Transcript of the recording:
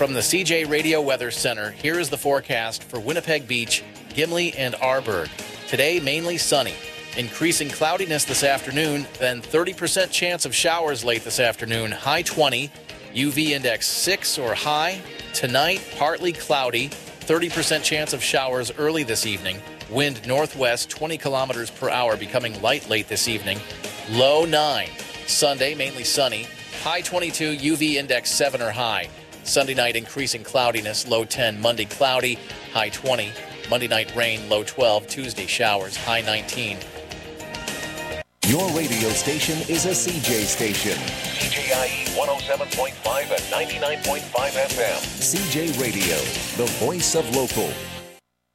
From the CJ Radio Weather Center, here is the forecast for Winnipeg Beach, Gimli, and Arborg. Today, mainly sunny. Increasing cloudiness this afternoon, then 30% chance of showers late this afternoon, high 20, UV index 6 or high. Tonight, partly cloudy, 30% chance of showers early this evening. Wind northwest 20 kilometers per hour, becoming light late this evening. Low 9. Sunday, mainly sunny, high 22, UV index 7 or high. Sunday night, increasing cloudiness, low 10. Monday, cloudy, high 20. Monday night, rain, low 12. Tuesday, showers, high 19. Your radio station is a CJ station. CJIE 107.5 and 99.5 FM. CJ Radio, the voice of local.